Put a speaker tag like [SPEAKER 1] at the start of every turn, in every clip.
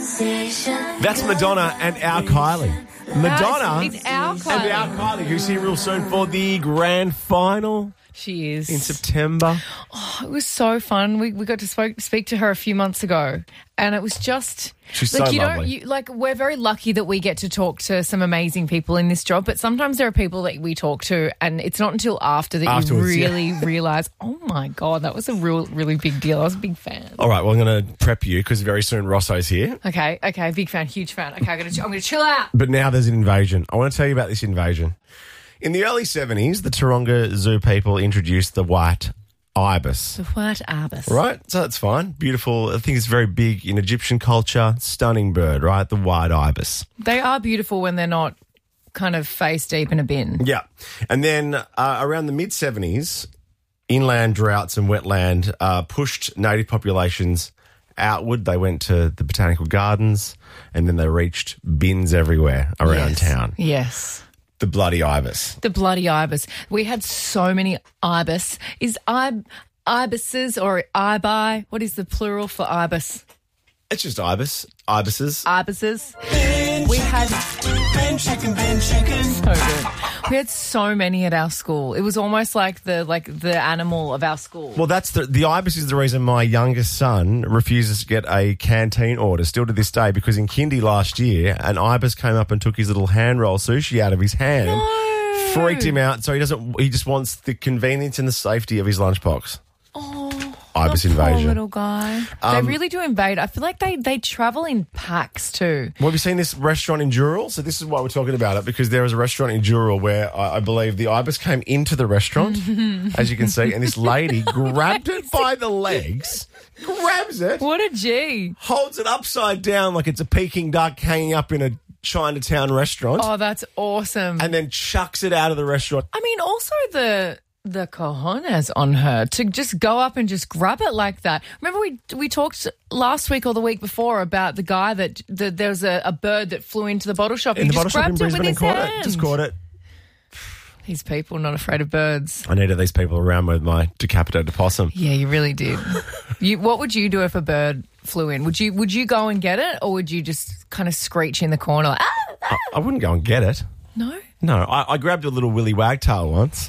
[SPEAKER 1] That's Madonna and Our Kylie. Madonna
[SPEAKER 2] It's Our
[SPEAKER 1] and
[SPEAKER 2] Kylie.
[SPEAKER 1] Our Kylie, who's here real soon for the grand final
[SPEAKER 2] She is.
[SPEAKER 1] in September.
[SPEAKER 2] It was so fun. We got to speak to her a few months ago, and it was just
[SPEAKER 1] She's
[SPEAKER 2] like
[SPEAKER 1] so
[SPEAKER 2] you
[SPEAKER 1] lovely.
[SPEAKER 2] we're very lucky that we get to talk to some amazing people in this job. But sometimes there are people that we talk to, and it's not until afterwards, you really realise, oh my god, that was a really big deal. I was a big fan.
[SPEAKER 1] All right, well, I'm going to prep you because very soon Rosso's here.
[SPEAKER 2] Okay, big fan, huge fan. Okay, I'm gonna chill out.
[SPEAKER 1] But now there's an invasion. I want to tell you about this invasion. In the early 70s, the Taronga Zoo people introduced the white ibis.
[SPEAKER 2] The white ibis,
[SPEAKER 1] Right? So that's fine. Beautiful. I think it's very big in Egyptian culture. Stunning bird, right? The white ibis.
[SPEAKER 2] They are beautiful when they're not kind of face deep in a bin.
[SPEAKER 1] Yeah. And then around the mid-70s, inland droughts and wetland pushed native populations outward. They went to the botanical gardens and then they reached bins everywhere around town.
[SPEAKER 2] Yes.
[SPEAKER 1] The bloody ibis.
[SPEAKER 2] The bloody ibis. We had so many ibis. Is ibises or ibi? What is the plural for ibis?
[SPEAKER 1] It's just ibis. Ibises.
[SPEAKER 2] Ibises. We had so good. We had so many at our school. It was almost like the animal of our school.
[SPEAKER 1] Well, that's the ibis is the reason my youngest son refuses to get a canteen order still to this day, because in kindy last year, an ibis came up and took his little hand roll sushi out of his hand.
[SPEAKER 2] No.
[SPEAKER 1] Freaked him out, so he just wants the convenience and the safety of his lunchbox. Ibis
[SPEAKER 2] the
[SPEAKER 1] invasion.
[SPEAKER 2] Poor little guy. They really do invade. I feel like they travel in packs too.
[SPEAKER 1] Well, have you seen this restaurant in Dural? So this is why we're talking about it, because there was a restaurant in Dural where I believe the ibis came into the restaurant, as you can see, and this lady grabbed it by the legs, grabs it,
[SPEAKER 2] What a G.
[SPEAKER 1] holds it upside down like it's a Peking duck hanging up in a Chinatown restaurant,
[SPEAKER 2] Oh, that's awesome.
[SPEAKER 1] and then chucks it out of the restaurant.
[SPEAKER 2] I mean, also the cojones on her to just go up and just grab it like that. Remember we talked last week or the week before about the guy that there was a bird that flew into the bottle shop.
[SPEAKER 1] In
[SPEAKER 2] He
[SPEAKER 1] the
[SPEAKER 2] just
[SPEAKER 1] bottle shop in
[SPEAKER 2] grabbed it with
[SPEAKER 1] Brisbane and
[SPEAKER 2] his
[SPEAKER 1] caught
[SPEAKER 2] hand.
[SPEAKER 1] it. Just caught it.
[SPEAKER 2] These people not afraid of birds.
[SPEAKER 1] I needed these people around with my decapitated possum.
[SPEAKER 2] Yeah, you really did. What would you do if a bird flew in? Would you go and get it, or would you just kind of screech in the corner like, ah?
[SPEAKER 1] I wouldn't go and get it.
[SPEAKER 2] No?
[SPEAKER 1] No, I grabbed a little willy wagtail once.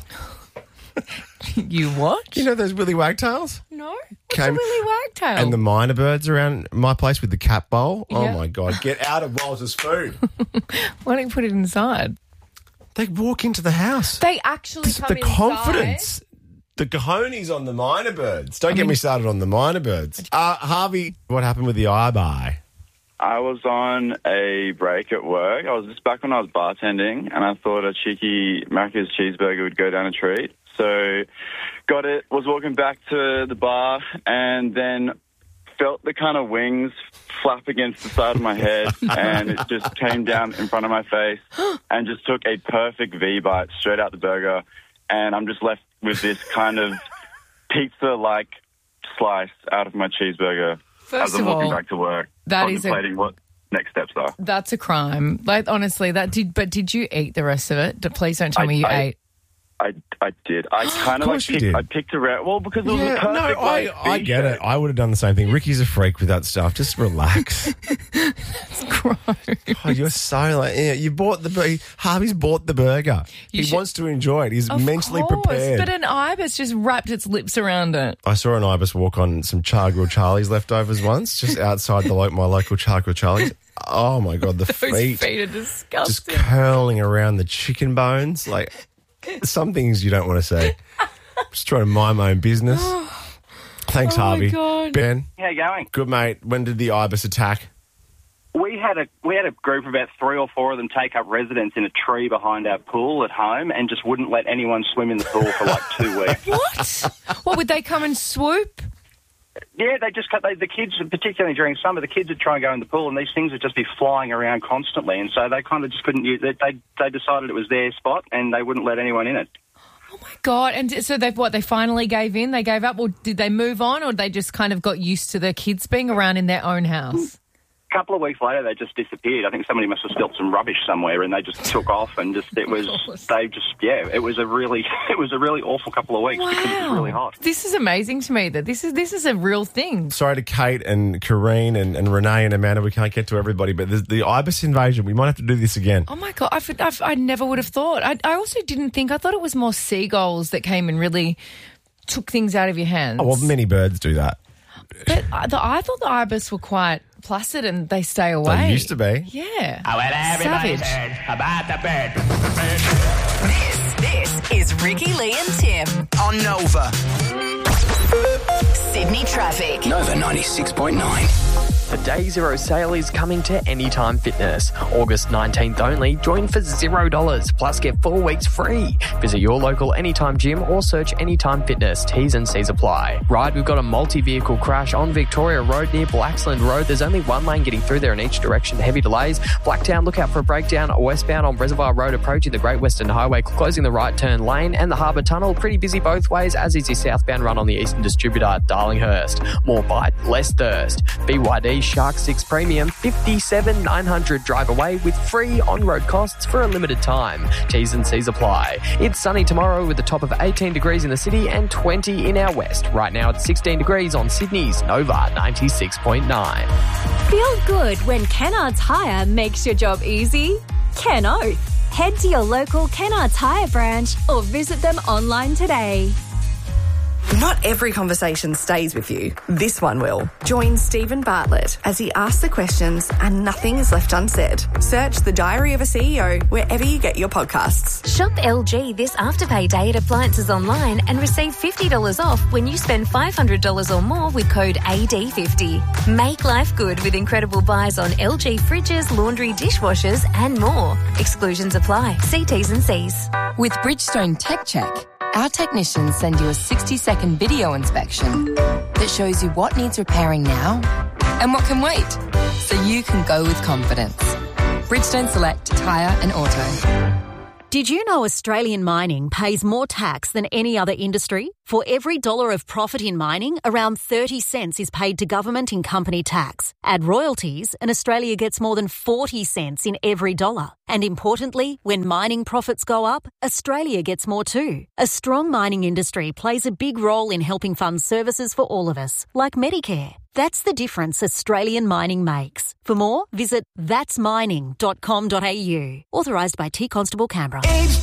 [SPEAKER 2] You what?
[SPEAKER 1] You know those willy wagtails?
[SPEAKER 2] No? What's
[SPEAKER 1] Came-
[SPEAKER 2] a willy wagtail?
[SPEAKER 1] And the minor birds around my place with the cat bowl. Oh,
[SPEAKER 2] Yeah.
[SPEAKER 1] my God. Get out of Walter's food.
[SPEAKER 2] Why don't you put it inside?
[SPEAKER 1] They walk into the house.
[SPEAKER 2] They actually come
[SPEAKER 1] The
[SPEAKER 2] inside.
[SPEAKER 1] confidence. The cojones on the minor birds. Don't get me started on the minor birds. Harvey, what happened with the iBuy?
[SPEAKER 3] I was on a break at work. I was just back when I was bartending, and I thought a cheeky Macca's cheeseburger would go down a treat. So got it, was walking back to the bar, and then felt the kind of wings flap against the side of my head, and it just came down in front of my face and just took a perfect V-bite straight out the burger, and I'm just left with this kind of pizza-like slice out of my cheeseburger
[SPEAKER 2] First
[SPEAKER 3] as I'm
[SPEAKER 2] of
[SPEAKER 3] walking
[SPEAKER 2] all,
[SPEAKER 3] back to work,
[SPEAKER 2] that is
[SPEAKER 3] contemplating what next steps are.
[SPEAKER 2] that's a crime. Like, honestly, did you eat the rest of it? Please don't tell me you ate.
[SPEAKER 3] I did. I kind of
[SPEAKER 1] course you did.
[SPEAKER 3] I picked around. Well, because it was a perfect
[SPEAKER 1] I get it. I would have done the same thing. Ricky's a freak with that stuff. Just relax.
[SPEAKER 2] Gross.
[SPEAKER 1] Oh, you're so like, yeah, you bought Harvey's bought the burger.
[SPEAKER 2] You
[SPEAKER 1] He
[SPEAKER 2] should-
[SPEAKER 1] wants to enjoy it. He's
[SPEAKER 2] Of
[SPEAKER 1] mentally
[SPEAKER 2] course,
[SPEAKER 1] prepared.
[SPEAKER 2] but an ibis just wrapped its lips around it.
[SPEAKER 1] I saw an ibis walk on some Char Grilled Charlie's leftovers once, just outside my local Char Grilled Charlie's. Oh my God, the
[SPEAKER 2] Those
[SPEAKER 1] feet
[SPEAKER 2] feet are
[SPEAKER 1] just
[SPEAKER 2] disgusting.
[SPEAKER 1] curling around the chicken bones. Like, some things you don't want to say. Just trying to mind my own business. Thanks,
[SPEAKER 2] Oh my
[SPEAKER 1] Harvey.
[SPEAKER 2] God.
[SPEAKER 1] Ben,
[SPEAKER 4] How you going?
[SPEAKER 1] good mate. When did the ibis attack?
[SPEAKER 4] We had a group of about 3 or 4 of them take up residence in a tree behind our pool at home and just wouldn't let anyone swim in the pool for like 2 weeks.
[SPEAKER 2] What would they come and swoop?
[SPEAKER 4] Yeah, they just the kids, particularly during summer, the kids would try and go in the pool and these things would just be flying around constantly, and so they kind of just couldn't use it. They decided it was their spot and they wouldn't let anyone in it.
[SPEAKER 2] Oh my God! And so they finally gave in. They gave up, or did they move on, or they just kind of got used to the kids being around in their own house?
[SPEAKER 4] couple of weeks later, they just disappeared. I think somebody must have spilled some rubbish somewhere, and they just took off. And it was a really awful couple of weeks because it was really hot.
[SPEAKER 2] This is amazing to me that this is a real thing.
[SPEAKER 1] Sorry to Kate and Corrine and Renee and Amanda. We can't get to everybody, but the ibis invasion. We might have to do this again.
[SPEAKER 2] Oh my God, I never would have thought. I also didn't think. I thought it was more seagulls that came and really took things out of your hands.
[SPEAKER 1] Oh, well, many birds do that.
[SPEAKER 2] But I thought the ibis were quite placid and they stay away.
[SPEAKER 1] They used to be.
[SPEAKER 2] Yeah.
[SPEAKER 5] Oh, well, everybody's
[SPEAKER 2] Savage.
[SPEAKER 5] heard about the bird.
[SPEAKER 6] This is Ricky, Lee and Tim
[SPEAKER 5] On Nova.
[SPEAKER 6] Sydney Traffic.
[SPEAKER 5] Nova 96.9.
[SPEAKER 7] The Day Zero sale is coming to Anytime Fitness. August 19th only. Join for $0, plus get 4 weeks free. Visit your local Anytime gym or search Anytime Fitness. T's and C's apply. Right, we've got a multi-vehicle crash on Victoria Road near Blaxland Road. There's only one lane getting through there in each direction. Heavy delays. Blacktown, look out for a breakdown. Westbound on Reservoir Road approaching the Great Western Highway, closing the right turn lane. And the Harbour Tunnel, pretty busy both ways, as is your southbound run on the Eastern Distributor, Darlinghurst. More bite, less thirst. BYD Shark 6 Premium, $57,900 drive away with free on-road costs for a limited time. T's and C's apply. It's sunny tomorrow with a top of 18 degrees in the city and 20 in our west. Right now it's 16 degrees on Sydney's Nova 96.9.
[SPEAKER 8] Feel good when Kennards Hire makes your job easy? Ken Oath. Head to your local Kennards Hire branch or visit them online today.
[SPEAKER 9] Not every conversation stays with you. This one will. Join Stephen Bartlett as he asks the questions and nothing is left unsaid. Search The Diary of a CEO wherever you get your podcasts.
[SPEAKER 10] Shop LG this Afterpay Day at Appliances Online and receive $50 off when you spend $500 or more with code AD50. Make life good with incredible buys on LG fridges, laundry, dishwashers and more. Exclusions apply. See T's and C's.
[SPEAKER 11] With Bridgestone Tech Check, our technicians send you a 60-second video inspection that shows you what needs repairing now and what can wait, so you can go with confidence. Bridgestone Select Tyre and Auto.
[SPEAKER 8] Did you know Australian mining pays more tax than any other industry? For every $1 of profit in mining, around 30 cents is paid to government in company tax. Add royalties, and Australia gets more than 40 cents in every $1. And importantly, when mining profits go up, Australia gets more too. A strong mining industry plays a big role in helping fund services for all of us, like Medicare. That's the difference Australian mining makes. For more, visit thatsmining.com.au. Authorised by T Constable Canberra.